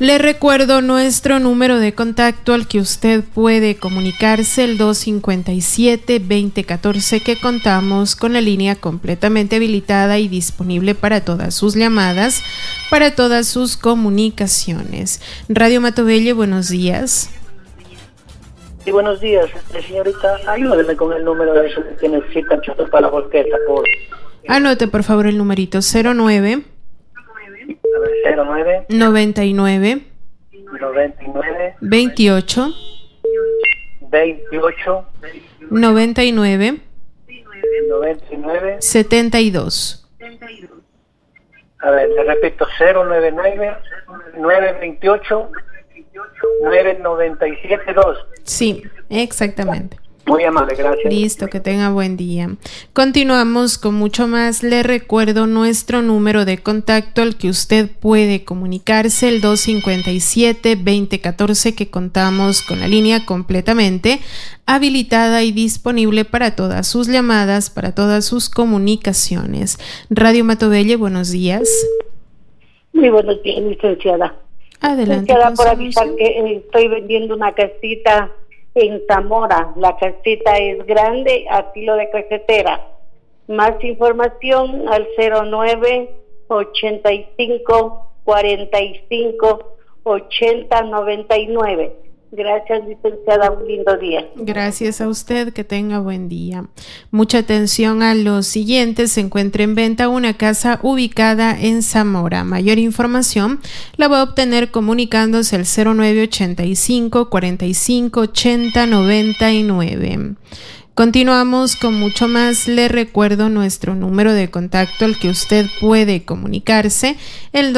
Le recuerdo nuestro número de contacto al que usted puede comunicarse, el 257-2014, que contamos con la línea completamente habilitada y disponible para todas sus llamadas, para todas sus comunicaciones. Radio Matobelle, buenos días. Sí, buenos días, señorita. Ayúdeme con el número de eso que necesitan chofer para la volqueta, por... Anote, por favor, el numerito 09 09 99 28 99 72. A ver, le repito, 099 928 9972. Sí, exactamente. Muy amable, gracias. Listo, que tenga buen día. Continuamos con mucho más. Le recuerdo nuestro número de contacto al que usted puede comunicarse, el 257-2014, que contamos con la línea completamente habilitada y disponible para todas sus llamadas, para todas sus comunicaciones. Radio Matobelle, buenos días. Muy buenos días, licenciada. Adelante. Licenciada, por avisar que estoy vendiendo una casita en Zamora. La casita es grande, a estilo de casetera. Más información al 09 85 45 80 99. Gracias, licenciada, un lindo día. Gracias a usted, que tenga buen día. Mucha atención a los siguientes. Se encuentra en venta una casa ubicada en Zamora. Mayor información la va a obtener comunicándose al 0985 45 80 99. Continuamos con mucho más. Le recuerdo nuestro número de contacto al que usted puede comunicarse, el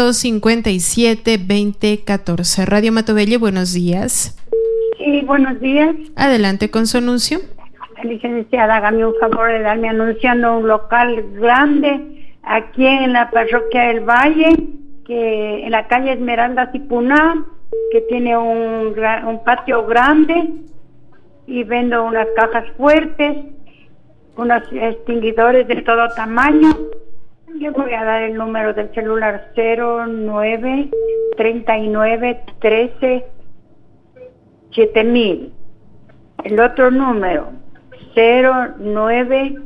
257-2014. Radio Matobelle, buenos días. Sí, buenos días. Adelante con su anuncio. Licenciada, hágame un favor de darme anunciando un local grande aquí en la parroquia del Valle, que en la calle Esmeralda Cipuná, que tiene un patio grande, y vendo unas cajas fuertes, unos extinguidores de todo tamaño. Le voy a dar el número del celular 09 39 13 7000. El otro número 098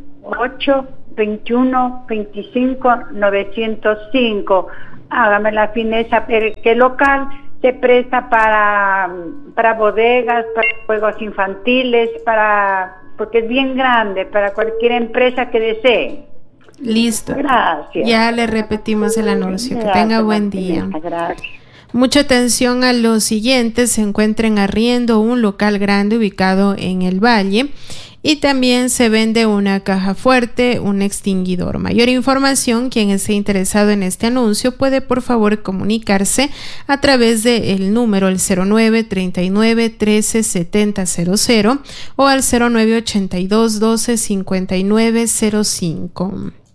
21 25 905. Hágame la fineza, pero ¿qué local se presta para bodegas, para juegos infantiles, porque es bien grande, para cualquier empresa que desee? Listo. Gracias. Ya le repetimos el anuncio. Gracias, que tenga buen día. Gracias. Mucha atención a los siguientes. Se encuentra en arriendo un local grande ubicado en el Valle. Y también se vende una caja fuerte, un extinguidor. Mayor información, quien esté interesado en este anuncio puede por favor comunicarse a través del número el 09 39 13 70 00 o al 09 82 12 59 05.